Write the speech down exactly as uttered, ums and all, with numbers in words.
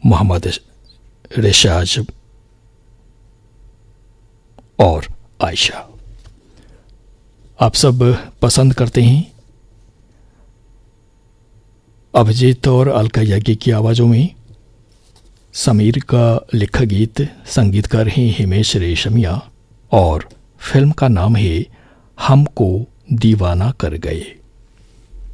मोहम्मद रिशाज और आयशा। आप सब पसंद करते हैं अभिजीत और अलका याग्निक की आवाज़ों में। समीर का लिखा गीत, संगीतकार हैं हिमेश रेशमिया और फिल्म का नाम है हमको दीवाना कर गए।